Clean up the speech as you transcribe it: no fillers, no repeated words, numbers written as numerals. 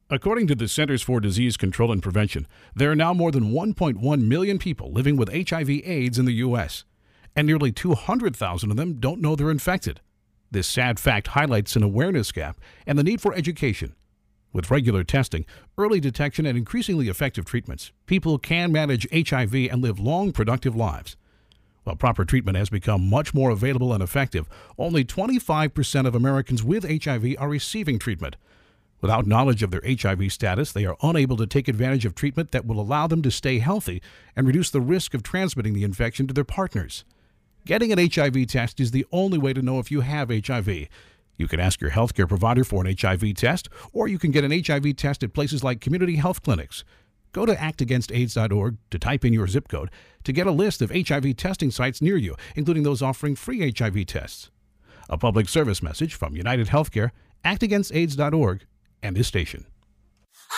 According to the Centers for Disease Control and Prevention, there are now more than 1.1 million people living with HIV/AIDS in the U.S., and nearly 200,000 of them don't know they're infected. This sad fact highlights an awareness gap and the need for education. With regular testing, early detection, and increasingly effective treatments, people can manage HIV and live long, productive lives. While proper treatment has become much more available and effective, only 25% of Americans with HIV are receiving treatment. Without knowledge of their HIV status, they are unable to take advantage of treatment that will allow them to stay healthy and reduce the risk of transmitting the infection to their partners. Getting an HIV test is the only way to know if you have HIV. You can ask your healthcare provider for an HIV test, or you can get an HIV test at places like community health clinics. Go to actagainstaids.org to type in your zip code to get a list of HIV testing sites near you, including those offering free HIV tests. A public service message from United Healthcare, actagainstaids.org, and this station.